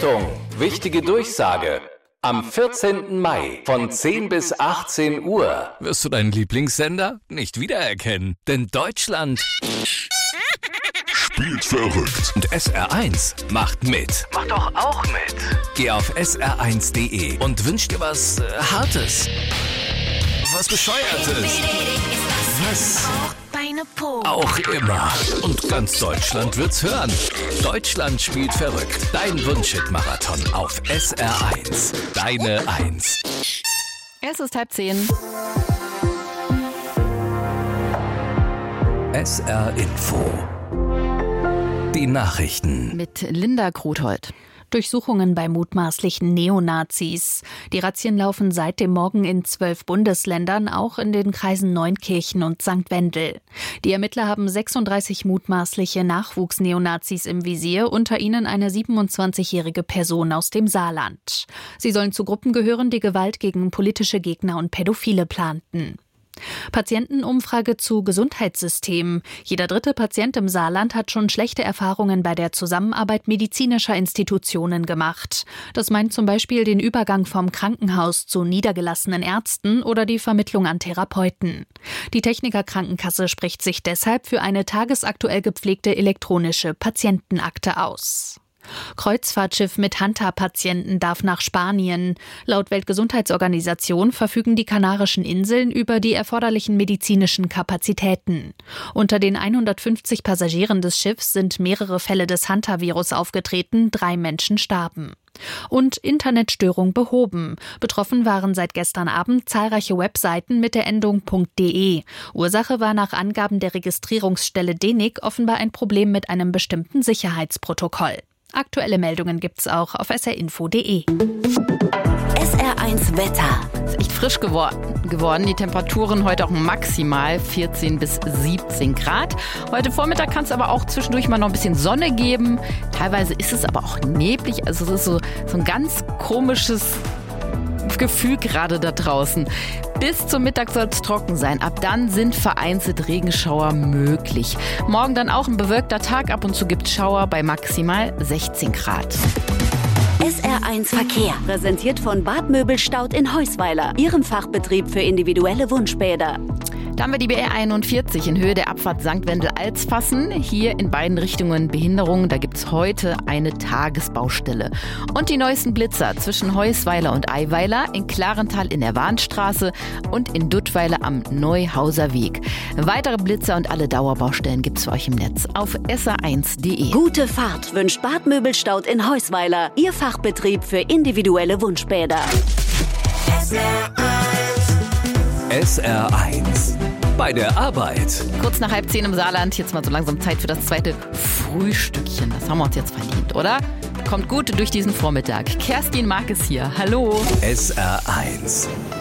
Achtung, wichtige Durchsage. Am 14. Mai von 10 bis 18 Uhr wirst du deinen Lieblingssender nicht wiedererkennen. Denn Deutschland spielt verrückt. Und SR1 macht mit. Mach doch auch mit. Geh auf sr1.de und wünsch dir was Hartes. Was Bescheuertes. Was auch immer. Und ganz Deutschland wird's hören. Deutschland spielt verrückt. Dein Wunschhit-Marathon auf SR1. Deine 1. Es ist 9:30. SR Info. Die Nachrichten. Mit Linda Kruthold. Durchsuchungen bei mutmaßlichen Neonazis. Die Razzien laufen seit dem Morgen in 12 Bundesländern, auch in den Kreisen Neunkirchen und St. Wendel. Die Ermittler haben 36 mutmaßliche Nachwuchsneonazis im Visier, unter ihnen eine 27-jährige Person aus dem Saarland. Sie sollen zu Gruppen gehören, die Gewalt gegen politische Gegner und Pädophile planten. Patientenumfrage zu Gesundheitssystemen. Jeder dritte Patient im Saarland hat schon schlechte Erfahrungen bei der Zusammenarbeit medizinischer Institutionen gemacht. Das meint zum Beispiel den Übergang vom Krankenhaus zu niedergelassenen Ärzten oder die Vermittlung an Therapeuten. Die Techniker Krankenkasse spricht sich deshalb für eine tagesaktuell gepflegte elektronische Patientenakte aus. Kreuzfahrtschiff mit Hunter-Patienten darf nach Spanien. Laut Weltgesundheitsorganisation verfügen die Kanarischen Inseln über die erforderlichen medizinischen Kapazitäten. Unter den 150 Passagieren des Schiffs sind mehrere Fälle des Hunter-Virus aufgetreten, 3 Menschen starben. Und Internetstörung behoben. Betroffen waren seit gestern Abend zahlreiche Webseiten mit der Endung .de. Ursache war nach Angaben der Registrierungsstelle DENIC offenbar ein Problem mit einem bestimmten Sicherheitsprotokoll. Aktuelle Meldungen gibt's auch auf srinfo.de. SR1 Wetter. Ist echt frisch geworden. Die Temperaturen heute auch maximal 14 bis 17 Grad. Heute Vormittag kann es aber auch zwischendurch mal noch ein bisschen Sonne geben. Teilweise ist es aber auch neblig. Also es ist so ein ganz komisches Gefühl gerade da draußen. Bis zum Mittag soll es trocken sein. Ab dann sind vereinzelt Regenschauer möglich. Morgen dann auch ein bewölkter Tag. Ab und zu gibt es Schauer bei maximal 16 Grad. SR1 Verkehr. Präsentiert von Bad Möbelstaud in Heusweiler. Ihrem Fachbetrieb für individuelle Wunschbäder. Da haben wir die BR 41 in Höhe der Abfahrt St. Wendel-Alsfassen. Hier in beiden Richtungen Behinderungen. Da gibt es heute eine Tagesbaustelle. Und die neuesten Blitzer zwischen Heusweiler und Eiweiler, in Klarental in der Warnstraße und in Duttweiler am Neuhauser Weg. Weitere Blitzer und alle Dauerbaustellen gibt es für euch im Netz auf sr1.de. Gute Fahrt wünscht Bad Möbelstaud in Heusweiler. Ihr Fachbetrieb für individuelle Wunschbäder. SR1 bei der Arbeit. Kurz nach 9:30 im Saarland. Jetzt mal so langsam Zeit für das zweite Frühstückchen. Das haben wir uns jetzt verdient, oder? Kommt gut durch diesen Vormittag. Kerstin Markes hier. Hallo. SR1